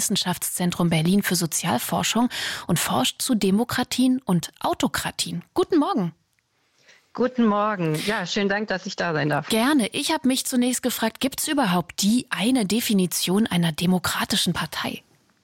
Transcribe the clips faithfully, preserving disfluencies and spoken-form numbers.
Wissenschaftszentrum Berlin für Sozialforschung und forscht zu Demokratien und Autokratien. Guten Morgen. Guten Morgen. Ja, schönen Dank, dass ich da sein darf. Gerne. Ich habe mich zunächst gefragt, gibt es überhaupt die eine Definition einer demokratischen Partei?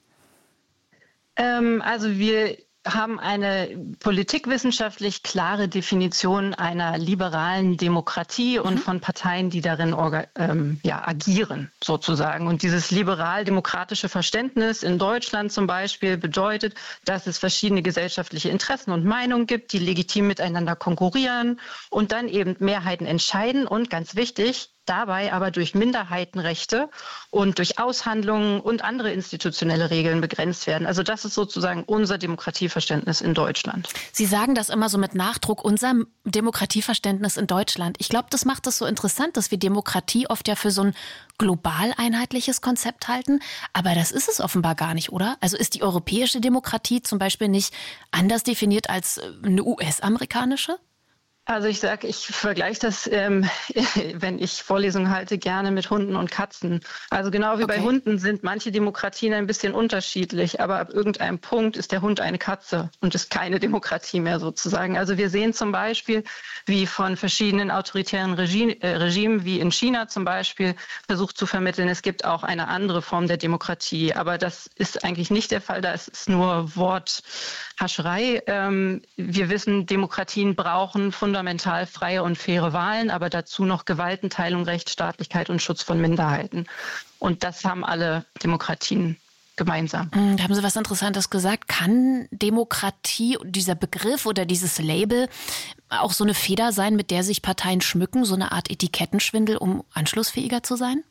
Ähm, also wir haben eine politikwissenschaftlich klare Definition einer liberalen Demokratie und mhm. von Parteien, die darin ähm, ja, agieren, sozusagen. Und dieses liberal-demokratische Verständnis in Deutschland zum Beispiel bedeutet, dass es verschiedene gesellschaftliche Interessen und Meinungen gibt, die legitim miteinander konkurrieren und dann eben Mehrheiten entscheiden und, ganz wichtig, dabei aber durch Minderheitenrechte und durch Aushandlungen und andere institutionelle Regeln begrenzt werden. Also das ist sozusagen unser Demokratieverständnis in Deutschland. Sie sagen das immer so mit Nachdruck, unser Demokratieverständnis in Deutschland. Ich glaube, das macht es so interessant, dass wir Demokratie oft ja für so ein global einheitliches Konzept halten. Aber das ist es offenbar gar nicht, oder? Also ist die europäische Demokratie zum Beispiel nicht anders definiert als eine U S-amerikanische? Also ich sage, ich vergleiche das, ähm, wenn ich Vorlesungen halte, gerne mit Hunden und Katzen. Also genau wie okay. bei Hunden sind manche Demokratien ein bisschen unterschiedlich, aber ab irgendeinem Punkt ist der Hund eine Katze und ist keine Demokratie mehr sozusagen. Also wir sehen zum Beispiel, wie von verschiedenen autoritären Regime, äh, Regimen, wie in China zum Beispiel, versucht zu vermitteln, es gibt auch eine andere Form der Demokratie. Aber das ist eigentlich nicht der Fall, da ist es nur Worthascherei. Ähm, wir wissen, Demokratien brauchen von fundamental freie und faire Wahlen, aber dazu noch Gewaltenteilung, Rechtsstaatlichkeit und Schutz von Minderheiten. Und das haben alle Demokratien gemeinsam. Da haben Sie was Interessantes gesagt. Kann Demokratie, dieser Begriff oder dieses Label auch so eine Feder sein, mit der sich Parteien schmücken, so eine Art Etikettenschwindel, um anschlussfähiger zu sein?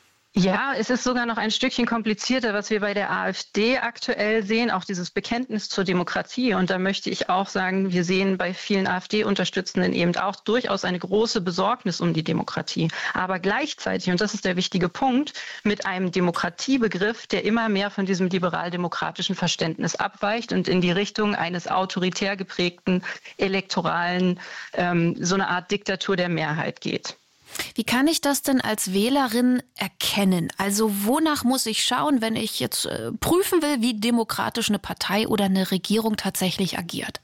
Ja, es ist sogar noch ein Stückchen komplizierter, was wir bei der AfD aktuell sehen, auch dieses Bekenntnis zur Demokratie. Und da möchte ich auch sagen, wir sehen bei vielen AfD-Unterstützenden eben auch durchaus eine große Besorgnis um die Demokratie. Aber gleichzeitig, und das ist der wichtige Punkt, mit einem Demokratiebegriff, der immer mehr von diesem liberal-demokratischen Verständnis abweicht und in die Richtung eines autoritär geprägten, elektoralen, ähm, so eine Art Diktatur der Mehrheit geht. Wie kann ich das denn als Wählerin erkennen? Also wonach muss ich schauen, wenn ich jetzt äh, prüfen will, wie demokratisch eine Partei oder eine Regierung tatsächlich agiert?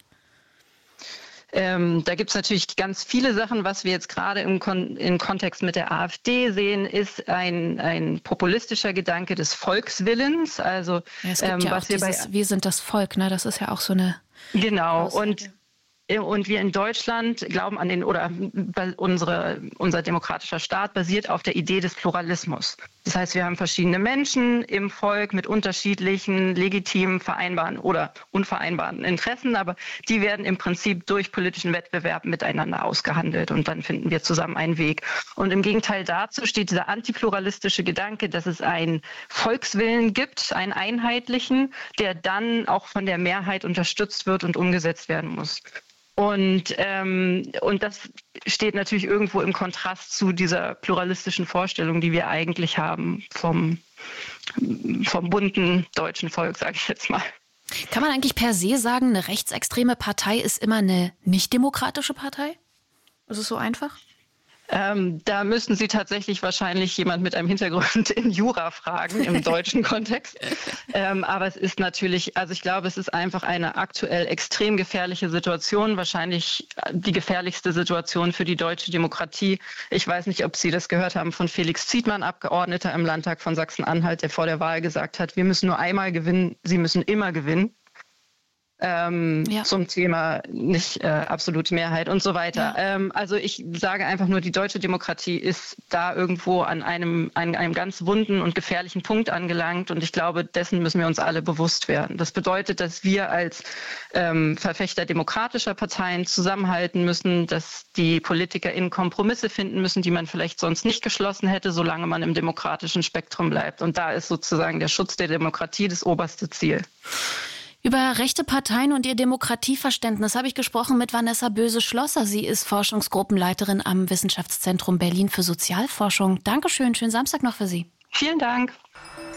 Ähm, da gibt es natürlich ganz viele Sachen. Was wir jetzt gerade im, Kon- im Kontext mit der AfD sehen, ist ein, ein populistischer Gedanke des Volkswillens. Also, ja, es gibt ähm, ja was auch wir dieses, bei wir sind das Volk, ne? Das ist ja auch so eine Genau, Aussage. und Und wir in Deutschland glauben an den, oder unsere, unser demokratischer Staat basiert auf der Idee des Pluralismus. Das heißt, wir haben verschiedene Menschen im Volk mit unterschiedlichen, legitimen, vereinbaren oder unvereinbaren Interessen, aber die werden im Prinzip durch politischen Wettbewerb miteinander ausgehandelt und dann finden wir zusammen einen Weg. Und im Gegenteil dazu steht dieser antipluralistische Gedanke, dass es einen Volkswillen gibt, einen einheitlichen, der dann auch von der Mehrheit unterstützt wird und umgesetzt werden muss. Und, ähm, und das steht natürlich irgendwo im Kontrast zu dieser pluralistischen Vorstellung, die wir eigentlich haben vom, vom bunten deutschen Volk, sage ich jetzt mal. Kann man eigentlich per se sagen, eine rechtsextreme Partei ist immer eine nicht-demokratische Partei? Ist es so einfach? Ähm, da müssten Sie tatsächlich wahrscheinlich jemand mit einem Hintergrund in Jura fragen, im deutschen Kontext. Ähm, aber es ist natürlich, also ich glaube, es ist einfach eine aktuell extrem gefährliche Situation, wahrscheinlich die gefährlichste Situation für die deutsche Demokratie. Ich weiß nicht, ob Sie das gehört haben von Felix Zietmann, Abgeordneter im Landtag von Sachsen-Anhalt, der vor der Wahl gesagt hat, wir müssen nur einmal gewinnen, Sie müssen immer gewinnen. Ähm, ja. Zum Thema nicht äh, absolute Mehrheit und so weiter. Ja. Ähm, also ich sage einfach nur, die deutsche Demokratie ist da irgendwo an einem, an einem ganz wunden und gefährlichen Punkt angelangt und ich glaube, dessen müssen wir uns alle bewusst werden. Das bedeutet, dass wir als ähm, Verfechter demokratischer Parteien zusammenhalten müssen, dass die PolitikerInnen Kompromisse finden müssen, die man vielleicht sonst nicht geschlossen hätte, solange man im demokratischen Spektrum bleibt. Und da ist sozusagen der Schutz der Demokratie das oberste Ziel. Über rechte Parteien und ihr Demokratieverständnis habe ich gesprochen mit Vanessa Böse-Schlosser. Sie ist Forschungsgruppenleiterin am Wissenschaftszentrum Berlin für Sozialforschung. Dankeschön, schönen Samstag noch für Sie. Vielen Dank.